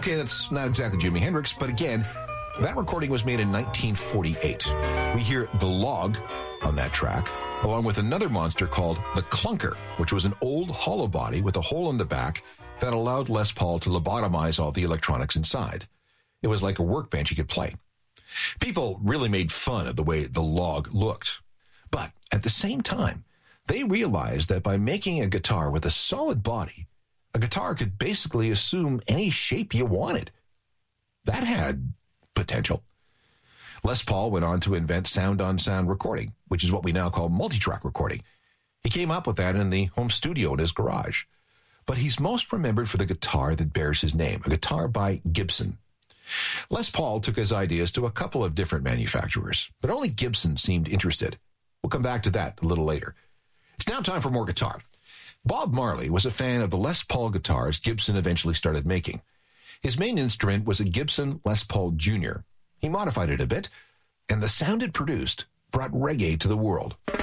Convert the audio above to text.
Okay, that's not exactly Jimi Hendrix, but again, that recording was made in 1948. We hear The Log on that track, along with another monster called the Clunker, which was an old hollow body with a hole in the back that allowed Les Paul to lobotomize all the electronics inside. It was like a workbench he could play. People really made fun of the way the Log looked. But at the same time, they realized that by making a guitar with a solid body, a guitar could basically assume any shape you wanted. That had potential. Les Paul went on to invent sound-on-sound recording, which is what we now call multi-track recording. He came up with that in the home studio in his garage. But he's most remembered for the guitar that bears his name, a guitar by Gibson. Les Paul took his ideas to a couple of different manufacturers, but only Gibson seemed interested. We'll come back to that a little later. It's now time for more guitar. Bob Marley was a fan of the Les Paul guitars Gibson eventually started making. His main instrument was a Gibson Les Paul Jr. He modified it a bit, and the sound it produced brought reggae to the world.